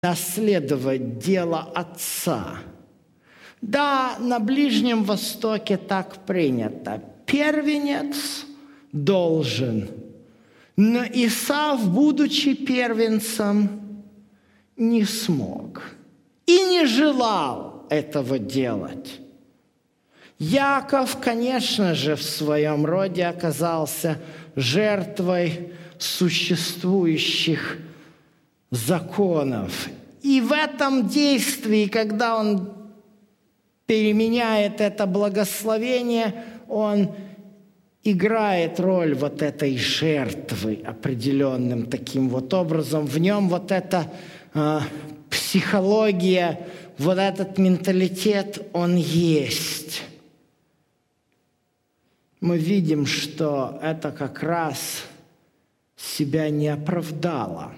наследовать дело отца. Да, на Ближнем Востоке так принято. Первенец должен. Но Исав, будучи первенцем, не смог и не желал этого делать. Яков, конечно же, в своем роде оказался жертвой существующих законов. И в этом действии, когда он переменяет это благословение, он играет роль вот этой жертвы определенным таким вот образом. В нем вот эта психология, вот этот менталитет, он есть. Мы видим, что это как раз себя не оправдало.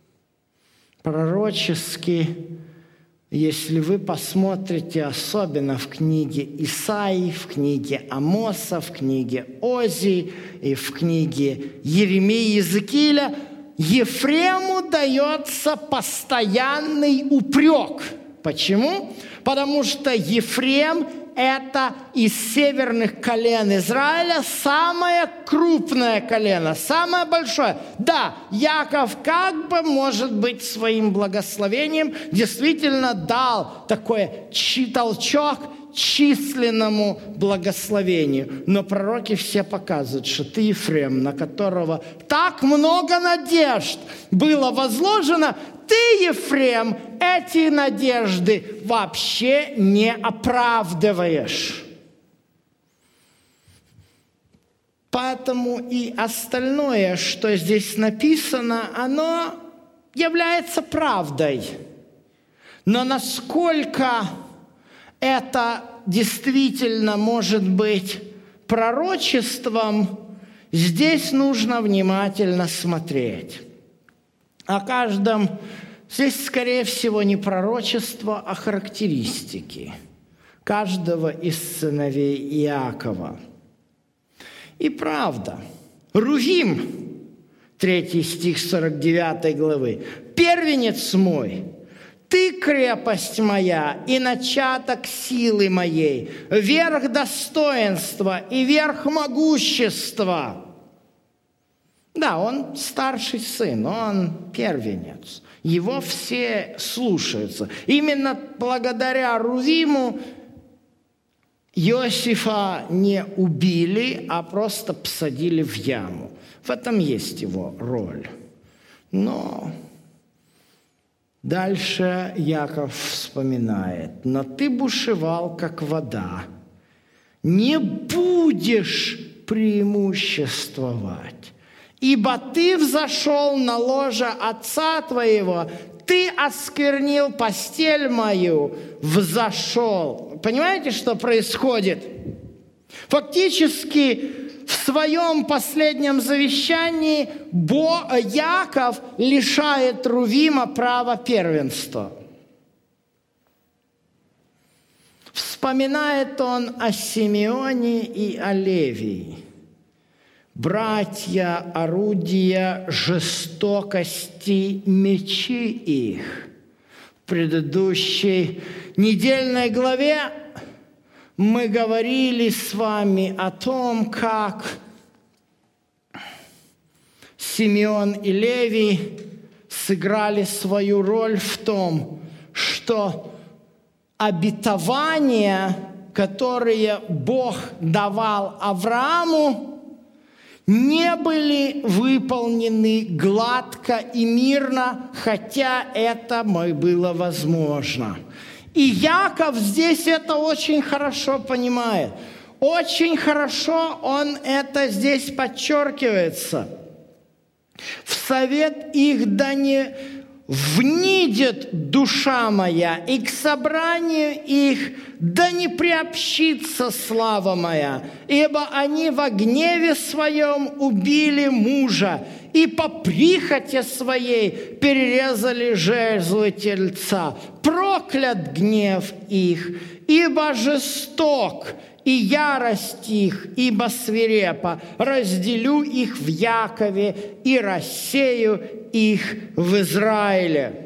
Пророчески, если вы посмотрите, особенно в книге Исаии, в книге Амоса, в книге Озии и в книге Еремии и Иезекииля, Ефрему дается постоянный упрек. Почему? Потому что Ефрем – это из северных колен Израиля самое крупное колено, самое большое. Да, Яков как бы, может быть, своим благословением действительно дал такой толчок численному благословению. Но пророки все показывают, что ты, Ефрем, на которого так много надежд было возложено, ты, Ефрем, эти надежды вообще не оправдываешь. Поэтому и остальное, что здесь написано, оно является правдой. Но насколько это действительно может быть пророчеством, здесь нужно внимательно смотреть. О каждом здесь, скорее всего, не пророчество, а характеристики каждого из сыновей Иакова. И правда, Рувим, 3 стих 49 главы, «Первенец мой, ты крепость моя и начаток силы моей, верх достоинства и верх могущества». Да, он старший сын, он первенец. Его все слушаются. Именно благодаря Рувиму Иосифа не убили, а просто посадили в яму. В этом есть его роль. Но дальше Яков вспоминает: «Но ты бушевал, как вода, не будешь преимуществовать. Ибо ты взошел на ложе отца твоего, ты осквернил постель мою, взошел». Понимаете, что происходит? Фактически в своем последнем завещании Яков лишает Рувима права первенства. Вспоминает он о Симеоне и о Левии. Братья, орудия жестокости, мечи их. В предыдущей недельной главе мы говорили с вами о том, как Симеон и Левий сыграли свою роль в том, что обетования, которые Бог давал Аврааму, не были выполнены гладко и мирно, хотя это было возможно. И Яков здесь это очень хорошо понимает. Очень хорошо он это здесь подчеркивается. В совет их да не внидит душа моя, и к собранию их да не приобщится слава моя, ибо они во гневе своем убили мужа, и по прихоти своей перерезали жезлы тельца. Проклят гнев их, ибо жесток, и ярость их, ибо свирепа. Разделю их в Якове и рассею их в Израиле.